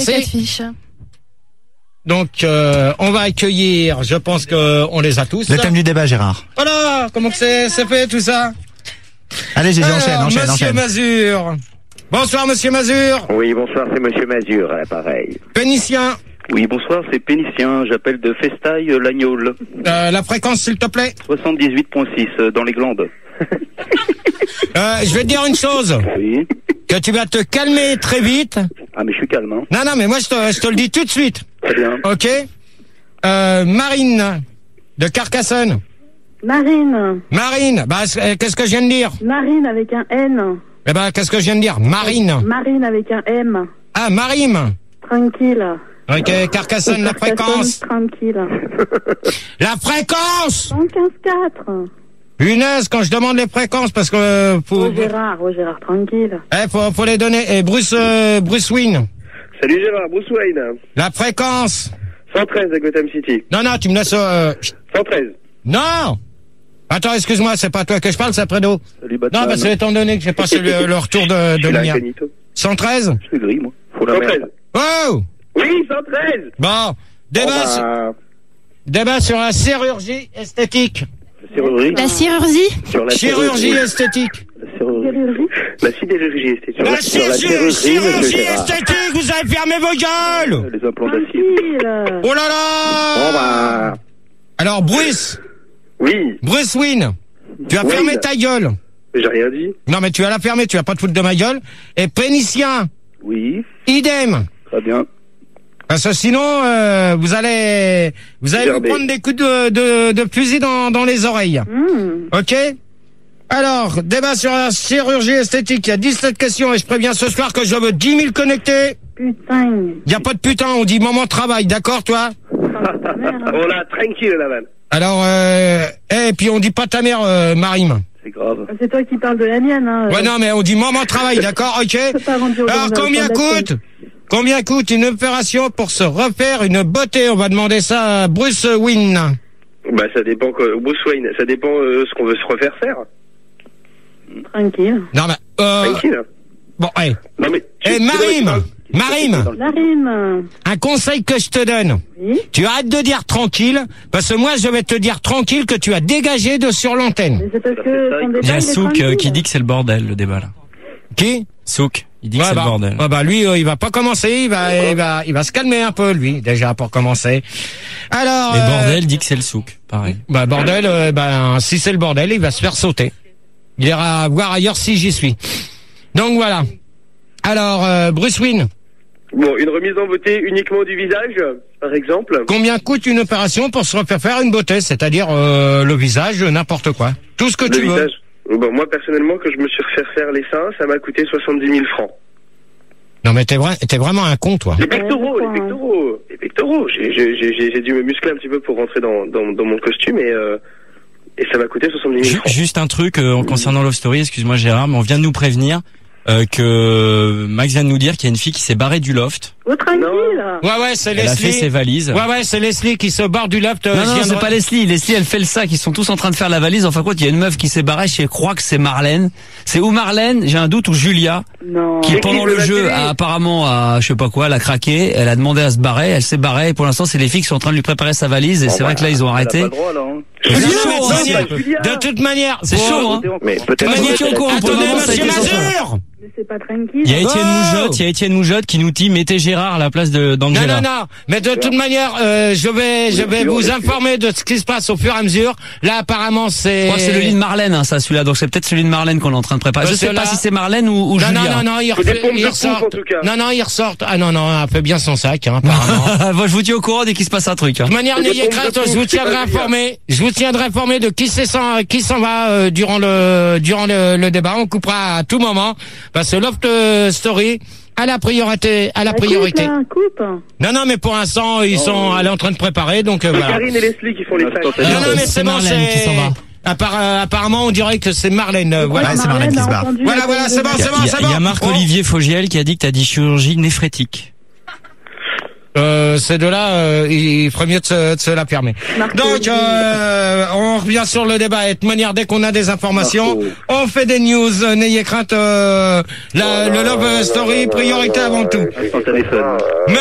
4 fiches. Donc, on va accueillir, je pense qu'on les a tous. Le thème du débat, Gérard. Voilà, comment que c'est fait tout ça? Allez, Gégé, enchaîne. Monsieur Mazur. Bonsoir, monsieur Mazur. Oui, bonsoir, c'est monsieur Mazur, à l'appareil. Pénicien. Oui, bonsoir, c'est Pénicien, j'appelle de Festaille-Lagnol. La fréquence, s'il te plaît. 78.6, dans les Glandes. Je vais te dire une chose. Oui. Que tu vas te calmer très vite. Ah, mais je suis calme, hein. Non, mais moi, je te le dis tout de suite. Très bien. Ok. Marine, de Carcassonne. Marine. Bah, qu'est-ce que je viens de dire? Marine avec un N. Eh ben, qu'est-ce que je viens de dire? Marine. Marine avec un M. Ah, Marine. Tranquille. Ok, Carcassonne, la fréquence. Tranquille. La fréquence! 115.4. Punaise, quand je demande les fréquences, parce que... Gérard, tranquille. Faut les donner. Et Bruce Wayne. Salut Gérard, Bruce Wayne. La fréquence. 113 à Gotham City. Non, tu me laisses... 113. Non! Attends, excuse-moi, c'est pas toi que je parle, c'est Fredo. Salut Batman. Non, parce que étant donné que j'ai passé le retour de lumière. 113? Je suis gris, moi. 113. Oh! Oui, 113. Bon, débat sur la chirurgie esthétique. La chirurgie? Sur la chirurgie esthétique. La sidérurgie esthétique. La chirurgie esthétique, vous avez fermé vos gueules! Les implants d'acier. Oh là là! Alors, Bruce. Oui. Bruce Wayne. Tu as fermé ta gueule. J'ai rien dit. Non, mais tu vas la fermer, tu vas pas te foutre de ma gueule. Et Pénicien. Oui. Idem. Très bien. Parce que sinon, vous allez vous prendre des coups de fusil dans les oreilles. Ok? Alors, débat sur la chirurgie esthétique. Il y a 17 questions et je préviens ce soir que je veux 10 000 connectés. Putain. Il n'y a pas de putain, on dit moment de travail, d'accord, toi? On l'a tranquille, la vanne. Alors, et puis on dit pas ta mère, Marime. C'est grave. C'est toi qui parles de la mienne, hein. Ouais, non, mais on dit moment de travail, d'accord, ok? Alors, combien coûte une opération pour se refaire une beauté? On va demander ça à Bruce Wayne. Bah, ça dépend, Bruce Wayne, ça dépend ce qu'on veut se refaire faire. Tranquille. Non, mais, tranquille. Bon, hey. Non, mais. Marime, un conseil que je te donne. Oui. Tu arrêtes de dire tranquille, parce que moi je vais te dire tranquille que tu as dégagé de sur l'antenne. Mais c'est parce que ton débat, Il y a il est Souk tranquille. qui dit que c'est le bordel, le débat, là. Qui? Souk, il dit que c'est le bordel. Lui, il va pas commencer, il va se calmer un peu, lui, déjà, pour commencer. Alors. Et bordel dit que c'est le Souk, pareil. Bah, bordel, si c'est le bordel, il va se faire sauter. Il ira voir ailleurs si j'y suis. Donc voilà. Alors, Bruce Wayne. Bon, une remise en beauté uniquement du visage, par exemple. Combien coûte une opération pour se refaire faire une beauté? C'est-à-dire, le visage, n'importe quoi. Tout ce que tu veux. Bon, moi, personnellement, que je me suis refait faire les seins, ça m'a coûté 70 000 francs. Non, mais t'es vraiment un con, toi. Les pectoraux. J'ai dû me muscler un petit peu pour rentrer dans mon costume et ça m'a coûté 70 000 francs. Juste un truc concernant Love Story, excuse-moi Gérard, mais on vient de nous prévenir que Max vient de nous dire qu'il y a une fille qui s'est barrée du loft. Oh, tranquille. Ouais, c'est Leslie. Elle a fait ses valises. Ouais, c'est Leslie qui se barre du loft. Non, c'est pas Leslie. Leslie, elle fait le sac. Ils sont tous en train de faire la valise. Enfin, quoi, il y a une meuf qui s'est barrée. Je crois que c'est Marlène. C'est ou Marlène, j'ai un doute, ou Julia. Non. Qui, pendant le jeu, apparemment, je sais pas quoi, elle a craqué. Elle a demandé à se barrer. Elle s'est barrée. Et pour l'instant, c'est les filles qui sont en train de lui préparer sa valise. Et c'est vrai que là, ils ont arrêté. Elle a pas le droit, là, hein. De toute manière. C'est chaud, hein. Mais peut-être. Attendez, monsieur Mazur! Mais c'est pas tranquille. Il y a Étienne Moujotte qui nous dit mettez Gérard à la place d'Angela. Non. Mais de toute manière, je vais vous informer de ce qui se passe au fur et à mesure. Là, apparemment, c'est. Je crois que c'est le lit de Marlène, hein, ça, celui-là. Donc c'est peut-être celui de Marlène qu'on est en train de préparer. Je sais pas si c'est Marlène ou Julia. Non, ils ressortent. Non, ils ressortent. Ah non, elle fait bien son sac, hein, apparemment. Moi, je vous tiens au courant dès qu'il se passe un truc. Hein. De toute manière, n'ayez crainte, je vous tiendrai informé de qui s'en va durant le débat. On coupera à tout moment. Parce que Loft Story à la priorité. Coupe. Non, mais pour l'instant, elle est en train de préparer, donc voilà. Karine et Leslie qui font les sacs. Non, mais c'est bon, Marlène qui s'en va. Apparemment, on dirait que c'est Marlène. Voilà, c'est Marlène qui se barre. Voilà, c'est bon. Il y a Marc-Olivier Fogiel qui a dit que t'as dit chirurgie néphrétique. Ces deux-là, il ferait mieux de se la fermer. Donc, on revient sur le débat. Et de manière, dès qu'on a des informations, on fait des news. N'ayez crainte. Le Love Story, priorité avant tout.